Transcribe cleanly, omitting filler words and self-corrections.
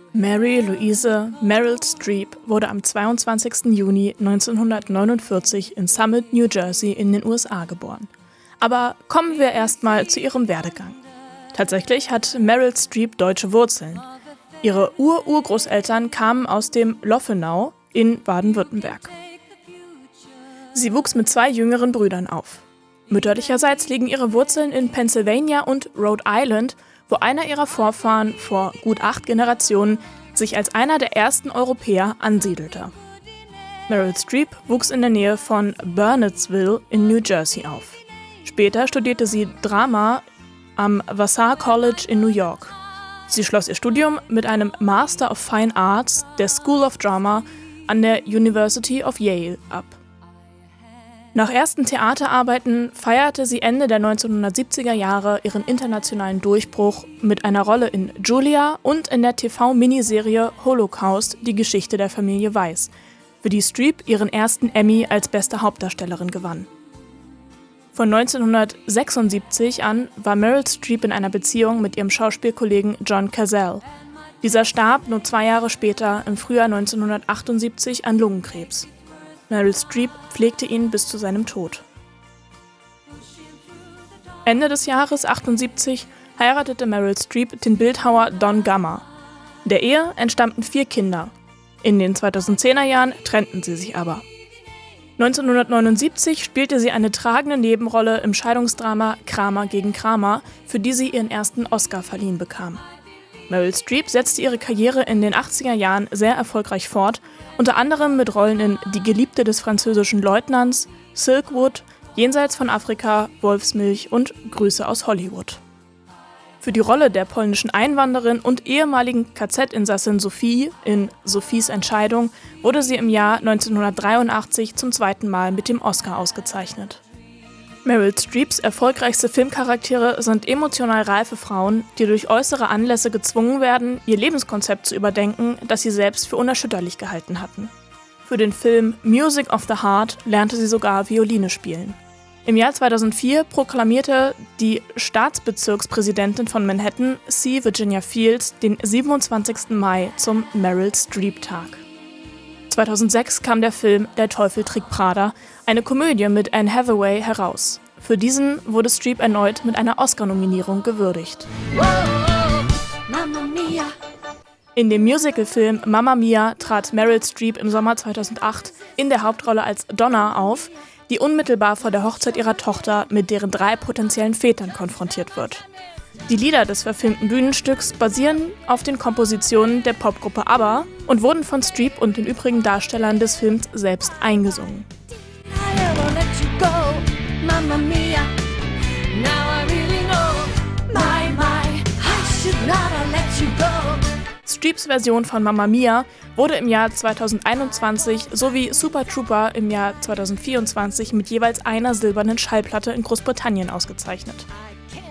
Mary Louise Meryl Streep wurde am 22. Juni 1949 in Summit, New Jersey in den USA geboren. Aber kommen wir erstmal zu ihrem Werdegang. Tatsächlich hat Meryl Streep deutsche Wurzeln. Ihre Urgroßeltern kamen aus dem Loffenau in Baden-Württemberg. Sie wuchs mit 2 jüngeren Brüdern auf. Mütterlicherseits liegen ihre Wurzeln in Pennsylvania und Rhode Island, wo einer ihrer Vorfahren vor gut 8 Generationen sich als einer der ersten Europäer ansiedelte. Meryl Streep wuchs in der Nähe von Burnettsville in New Jersey auf. Später studierte sie Drama am Vassar College in New York. Sie schloss ihr Studium mit einem Master of Fine Arts der School of Drama an der University of Yale ab. Nach ersten Theaterarbeiten feierte sie Ende der 1970er Jahre ihren internationalen Durchbruch mit einer Rolle in Julia und in der TV-Miniserie Holocaust – Die Geschichte der Familie Weiss, für die Streep ihren ersten Emmy als beste Hauptdarstellerin gewann. Von 1976 an war Meryl Streep in einer Beziehung mit ihrem Schauspielkollegen John Cazale. Dieser starb nur 2 Jahre später, im Frühjahr 1978, an Lungenkrebs. Meryl Streep pflegte ihn bis zu seinem Tod. Ende des Jahres 1978 heiratete Meryl Streep den Bildhauer Don Gama. Der Ehe entstammten 4 Kinder. In den 2010er Jahren trennten sie sich aber. 1979 spielte sie eine tragende Nebenrolle im Scheidungsdrama Kramer gegen Kramer, für die sie ihren ersten Oscar verliehen bekam. Meryl Streep setzte ihre Karriere in den 80er Jahren sehr erfolgreich fort, unter anderem mit Rollen in Die Geliebte des französischen Leutnants, Silkwood, Jenseits von Afrika, Wolfsmilch und Grüße aus Hollywood. Für die Rolle der polnischen Einwanderin und ehemaligen KZ-Insassin Sophie in Sophies Entscheidung wurde sie im Jahr 1983 zum 2. Mal mit dem Oscar ausgezeichnet. Meryl Streeps erfolgreichste Filmcharaktere sind emotional reife Frauen, die durch äußere Anlässe gezwungen werden, ihr Lebenskonzept zu überdenken, das sie selbst für unerschütterlich gehalten hatten. Für den Film Music of the Heart lernte sie sogar Violine spielen. Im Jahr 2004 proklamierte die Staatsbezirkspräsidentin von Manhattan, C. Virginia Fields, den 27. Mai zum Meryl Streep-Tag. 2006 kam der Film Der Teufel trägt Prada, eine Komödie mit Anne Hathaway, heraus. Für diesen wurde Streep erneut mit einer Oscar-Nominierung gewürdigt. In dem Musicalfilm Mamma Mia trat Meryl Streep im Sommer 2008 in der Hauptrolle als Donna auf, die unmittelbar vor der Hochzeit ihrer Tochter mit deren 3 potenziellen Vätern konfrontiert wird. Die Lieder des verfilmten Bühnenstücks basieren auf den Kompositionen der Popgruppe ABBA und wurden von Streep und den übrigen Darstellern des Films selbst eingesungen. Streeps Version von Mamma Mia wurde im Jahr 2021 sowie Super Trooper im Jahr 2024 mit jeweils einer silbernen Schallplatte in Großbritannien ausgezeichnet.